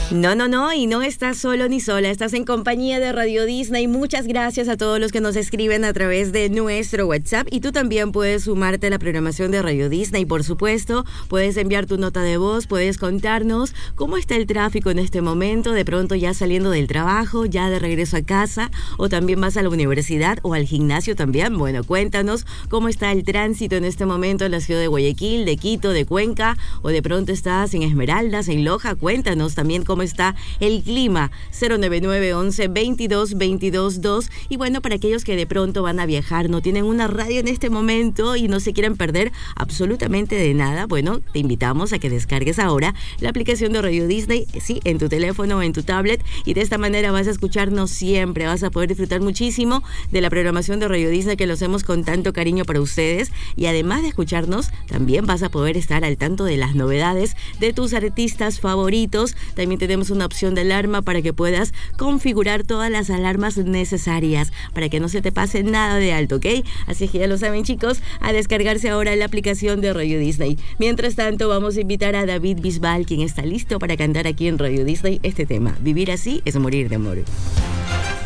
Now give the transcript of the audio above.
No, no, no, y no estás solo ni sola, estás en compañía de Radio Disney. Muchas gracias a todos los que nos escriben a través de nuestro WhatsApp, y tú también puedes sumarte a la programación de Radio Disney, por supuesto. Puedes enviar tu nota de voz, puedes contarnos cómo está el tráfico en este momento, de pronto ya saliendo del trabajo, ya de regreso a casa, o también vas a la universidad o al gimnasio también. Bueno, cuéntanos cómo está el tránsito en este momento en la ciudad de Guayaquil, de Quito, de Cuenca, o de pronto estás en Esmeraldas, en Loja. Cuéntanos también cómo está el clima. 099 11 22 22 2. Y bueno, para aquellos que de pronto van a viajar, no tienen una radio en este momento y no se quieren perder absolutamente de nada, bueno, te invitamos a que descargues ahora la aplicación de Radio Disney, sí, en tu teléfono o en tu tablet, y de esta manera vas a escucharnos siempre, vas a poder disfrutar muchísimo de la programación de Radio Disney, que lo hacemos con tanto cariño para ustedes. Y además de escucharnos, también vas a poder estar al tanto de las novedades de tus artistas favoritos. También tenemos una opción de alarma para que puedas configurar todas las alarmas necesarias para que no se te pase nada de alto, ¿ok? Así que ya lo saben, chicos, a descargarse ahora la aplicación de Radio Disney. Mientras tanto, vamos a invitar a David Bisbal, quien está listo para cantar aquí en Radio Disney este tema: Vivir así es morir de amor.